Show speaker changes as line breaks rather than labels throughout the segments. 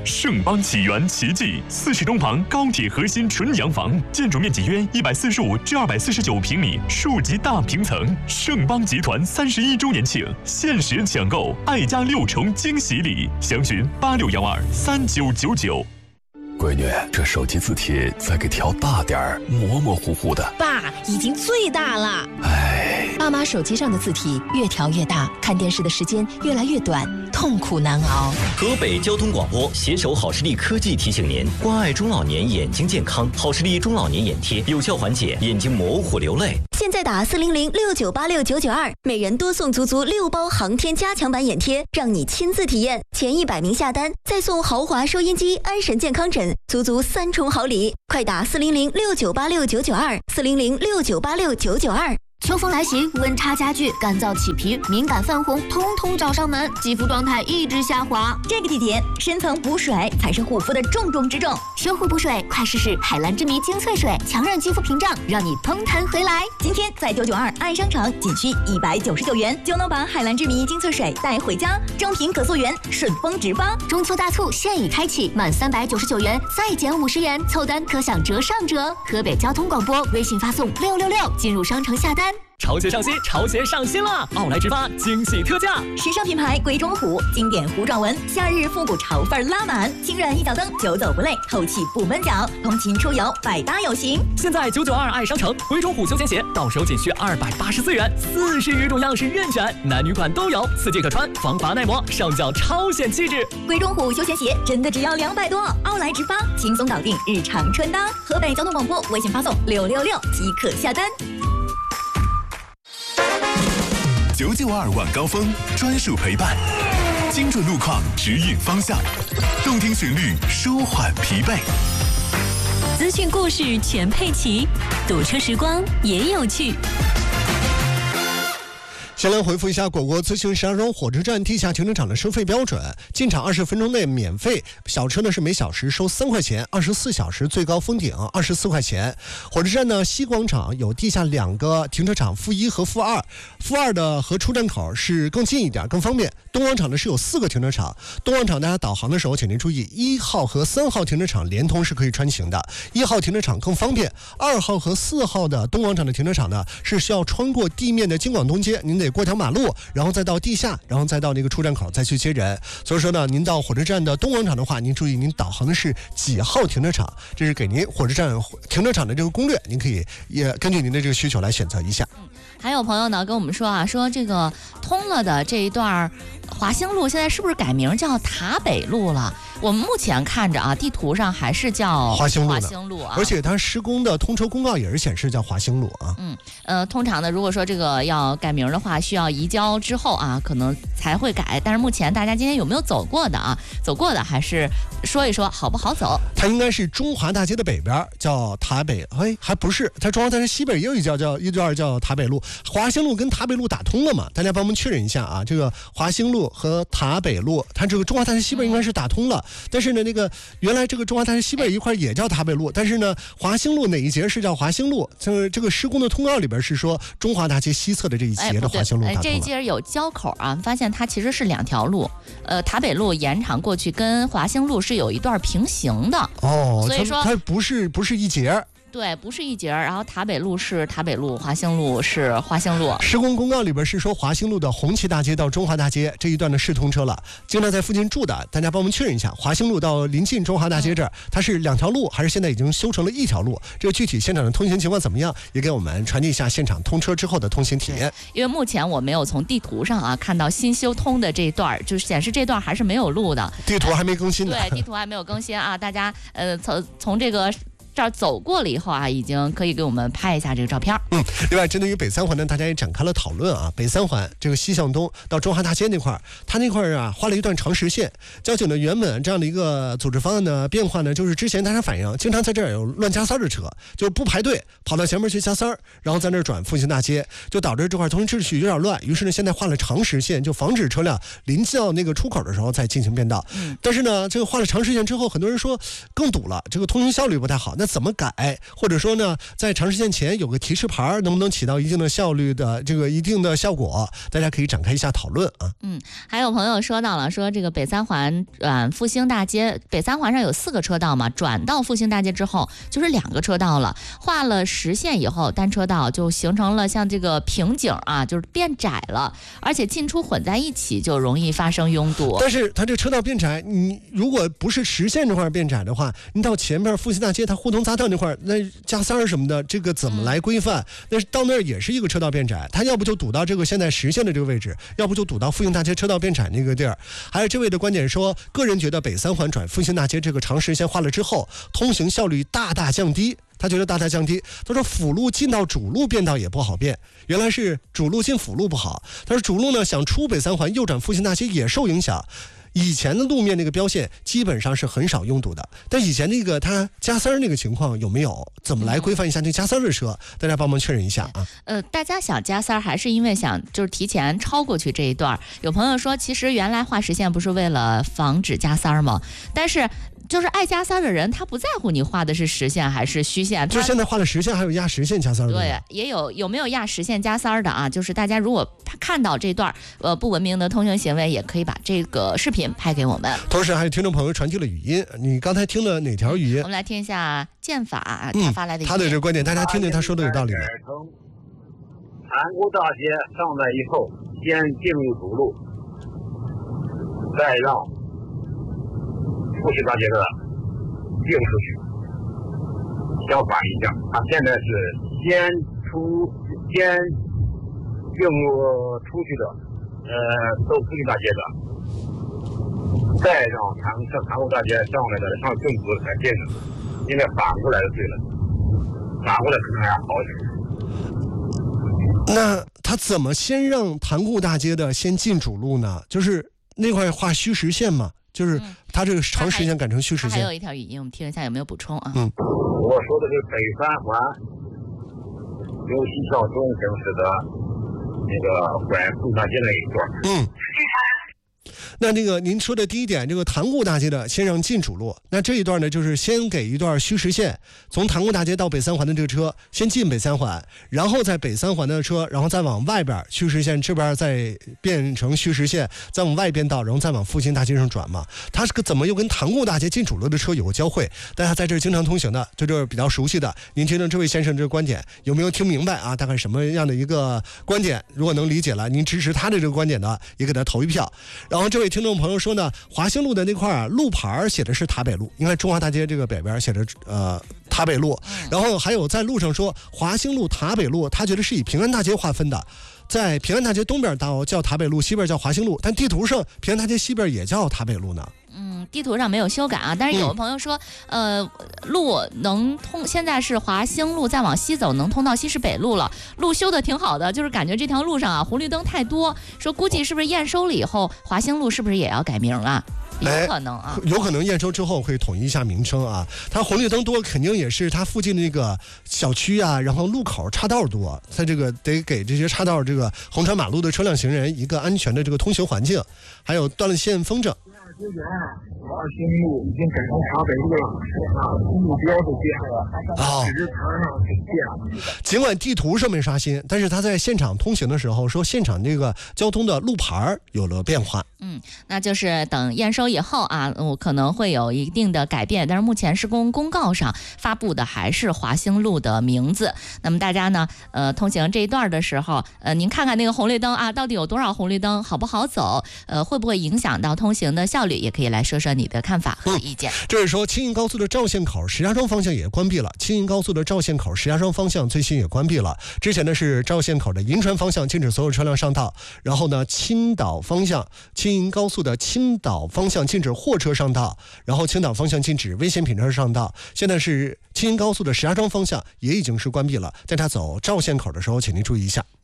盛邦启源奇迹，40中旁高铁核心纯洋房，建筑面积约145至249平米，数级大平层。盛邦集团31周年庆，限时抢购爱家6重惊喜礼，详询86123999。
闺女，这手机字体再给调大点儿，模模糊糊的。
爸，已经最大了。
哎，
爸妈手机上的字体越调越大，看电视的时间越来越短，痛苦难熬。
河北交通广播携手好视力科技提醒您：关爱中老年眼睛健康，好视力中老年眼贴有效缓解眼睛模糊流泪。
现在打40069869992，每人多送足6包航天加强版眼贴，让你亲自体验。前100名下单，再送豪华收音机、安神健康枕，足3重好礼。快打400698699240069869992。
秋风来袭，温差加剧，干燥起皮，敏感泛红，通通找上门，肌肤状态一直下滑。
这个季节，深层补水才是护肤的重中之重。
修护补水，快试试海蓝之谜精粹水，强韧肌肤屏障，让你蓬弹回来。
今天在992爱商场，仅需199元就能把海蓝之谜精粹水带回家，正品可溯源，顺丰直发。
中秋大促现已开启，满399元再减50元，凑单可享折上折。河北交通广播微信发送666进入商城下单。
潮鞋上新，潮鞋上新了！奥莱直发惊喜特价，
时尚品牌鬼冢虎，经典弧状纹，夏日复古潮范拉满，轻软一脚蹬，久走不累，透气不闷脚，通勤出游百搭有型。
现在992爱商城鬼冢虎休闲鞋到手仅需284元，40余种样式任选，男女款都有，4季可穿，防滑耐磨，上脚超显气质。
鬼冢虎休闲鞋真的只要200多，奥莱直发轻松搞定日常穿搭。河北交通广播微信发送666即可下单。
992晚高峰专属陪伴，精准路况指引方向，动听旋律舒缓疲惫，
资讯故事全配齐，堵车时光也有趣。
先来回复一下我国自行石家庄火车站地下停车场的收费标准：进场20分钟内免费，小车呢是每小时收3块钱，24小时最高封顶24块钱。火车站呢西广场有地下2个停车场，负1和负2，负2的和出站口是更近一点，更方便。东广场呢是有4个停车场，东广场大家导航的时候请您注意，1号和3号停车场连通是可以穿行的，1号停车场更方便，2号和4号的东广场的停车场呢是需要穿过地面的京广东街，您得过条马路，然后再到地下，然后再到那个出站口再去接人。所以说呢，您到火车站的东广场的话，您注意您导航的是几号停车场，这是给您火车站停车场的这个攻略，您可以也根据您的这个需求来选择一下。
还有朋友呢跟我们说啊，说这个通了的这一段华兴路现在是不是改名叫塔北路了？我们目前看着啊，地图上还是叫华兴路啊，
而且它施工的通车公告也是显示叫华兴路啊。
通常呢，如果说这个要改名的话，需要移交之后啊，可能才会改。但是目前大家今天有没有走过的啊？走过的还是说一说好不好走？
它应该是中华大街的北边叫塔北，还不是，它中华大街西边也有一段叫塔北路。华兴路跟塔北路打通了嘛？大家帮我们确认一下啊，这个华兴路和塔北路，它这个中华大街西边应该是打通了。但是呢，那个原来这个中华大街西边一块也叫塔北路，但是呢，华兴路哪一节是叫华兴路？这个施工的通告里边是说中华大街西侧的这一节的华兴路打通了。
这一节有交口啊，发现它其实是2条路，塔北路延长过去跟华兴路是有一段平行的
哦，
所以说
它不是一节。
对，不是一节，然后塔北路是塔北路，华兴路是华兴路。
施工公告里边是说华兴路的红旗大街到中华大街这一段呢是通车了，经常在附近住的大家帮我们确认一下，华兴路到临近中华大街这儿，它是2条路还是现在已经修成了1条路？这个具体现场的通行情况怎么样，也给我们传递一下现场通车之后的通行体验。
因为目前我没有从地图上啊看到新修通的这一段，就显示这段还是没有路的，
地图还没更新的。
对，地图还没有更新啊，大家从这个这儿走过了以后啊，已经可以给我们拍一下这个照片。
另外针对于北3环呢，大家也展开了讨论啊。北3环这个西向东到中华大街那块儿，它那块儿啊画了一段长实线。交警呢原本这样的一个组织方案的变化呢，就是之前大家反映经常在这儿有乱加塞的车，就不排队跑到前面去加塞，然后在那儿转复兴大街，就导致这块通行秩序有点乱。于是呢，现在画了长实线，就防止车辆临到那个出口的时候再进行变道。但是呢，这个画了长实线之后，很多人说更堵了，这个通行效率不太好。那怎么改，或者说呢，在长时间前有个提示牌，能不能起到一定的效率的这个一定的效果？大家可以展开一下讨论啊。
还有朋友说到了，说这个北三环转复兴大街，北三环上有4个车道嘛，转到复兴大街之后就是2个车道了，画了实线以后，单车道就形成了像这个瓶颈啊，就是变窄了，而且进出混在一起，就容易发生拥堵。
但是它这车道变窄，你如果不是实线这块变窄的话，你到前面复兴大街它互通匝道那块，那加塞什么的，这个怎么来规范？那到那儿也是一个车道变窄，它要不就堵到这个现在实线的这个位置，要不就堵到复兴大街车道变窄那个地儿。还有这位的观点说，个人觉得北三环转复兴大街这个长实线画了之后，通行效率大大降低。他觉得大大降低。他说辅路进到主路变道也不好变，原来是主路进辅路不好。他说主路呢想出北三环右转复兴大街也受影响。以前的路面那个标线基本上是很少拥堵的，但以前那个它加塞那个情况有没有？怎么来规范一下这加塞的车？大家帮忙确认一下啊。
大家想加塞还是因为想就是提前超过去这一段？有朋友说，其实原来画实线不是为了防止加塞吗？但是就是爱加塞的人，他不在乎你画的是实线还是虚线。
就现在画的实线还有压实线加塞的。
对，也有没有压实线加塞的啊？就是大家如果看到这段不文明的通行行为，也可以把这个视频拍给我们。
同时还有听众朋友传递了语音，你刚才听了哪条语音？
我们来听一下剑法他发来的语音。
他的这个观点，大家听听他说的有道理吗？
盘古大街上来以后，先进入主路，再让复兴大街的并出去，相反一下。他现在是先并入出去的，走复兴大街的，再让盘古大街上来的上正主才进的。应该反过来就对了，反过来可能还好一点。
那他怎么先让盘古大街的先进主路呢？就是那块画虚实线嘛，就是他这个长时间改成虚实线。
还有一条语音，我们听一下有没有补充啊？
我说的是北三环由西向东行驶的那个拐复兴大街那一段。
那这个您说的第一点，这个塘沽大街的先让进主路，那这一段呢，就是先给一段虚实线，从塘沽大街到北三环的这个车先进北三环，然后在北三环的车，然后再往外边虚实线这边再变成虚实线，再往外边道，然后再往复兴大街上转嘛。它是个怎么又跟塘沽大街进主路的车有个交汇？大家在这儿经常通行的，这比较熟悉的，您听听这位先生这个观点有没有听明白啊？大概什么样的一个观点？如果能理解了，您支持他的这个观点呢，也给他投一票。然后这位听众朋友说呢，华兴路的那块路牌写的是塔北路，应该中华大街这个北边写着塔北路，然后还有在路上说华兴路塔北路，他觉得是以平安大街划分的，在平安大街东边叫塔北路，西边叫华兴路，但地图上平安大街西边也叫塔北路呢。
地图上没有修改啊，但是有朋友说，路能通，现在是华兴路，再往西走能通到西市北路了，路修的挺好的，就是感觉这条路上啊红绿灯太多，说估计是不是验收了以后，华兴路是不是也要改名啊？有可能啊，
有可能验收之后会统一一下名称啊。它红绿灯多，肯定也是它附近的那个小区啊，然后路口岔道多，它这个得给这些岔道这个横穿马路的车辆行人一个安全的这个通行环境，还有断线风筝。
华兴路已经改成塔北路了，路标都变了，指示牌上也变了。
尽管地图上没刷新，但是他在现场通行的时候说，现场这个交通的路牌有了变化。
那就是等验收以后啊，我可能会有一定的改变，但是目前施工公告上发布的还是华兴路的名字。那么大家呢，通行这一段的时候，您看看那个红绿灯啊，到底有多少红绿灯，好不好走？会不会影响到通行的效率？也可以来说说你的看法和意见。
这是说青银高速的赵县口石家庄方向也关闭了，青银高速的赵县口石家庄方向最新也关闭了。之前呢是赵县口的银川方向禁止所有车辆上道，然后呢青岛方向青银高速的青岛方向禁止货车上道，然后青岛方向禁止危险品车上道。现在是青银高速的石家庄方向也已经是关闭了，在他走赵县口的时候，请您注意一下。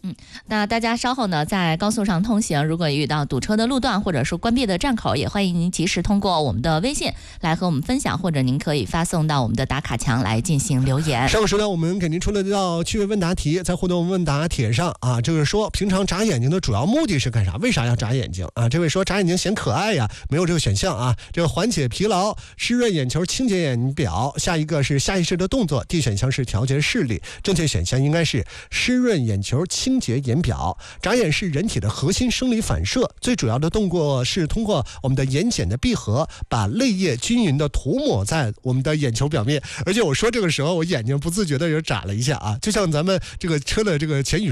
那大家稍后呢，在高速上通行，如果遇到堵车的路段或者是关闭的站口，也欢迎您及时通过我们的微信来和我们分享，或者您可以发送到我们的打卡墙来进行留言。
上个时段我们给您出了一道趣味问答题，在互动问答帖上啊，就是说平常眨眼睛的主要目的是干啥？为啥要眨眼睛啊？这位说眨眼睛显可爱呀，没有这个选项啊。这个缓解疲劳、湿润眼球、清洁眼表，下一个是下意识的动作，D 选项是调节视力，正确选项应该是湿润眼球、清洁眼表。眨眼是人体的核心生理反射，最主要的动作是通过我们的眼睑的闭合，把泪液均匀的涂抹在我们的眼球表面。而且我说这个时候，我眼睛不自觉的也眨了一下啊，就像咱们这个车的这个前雨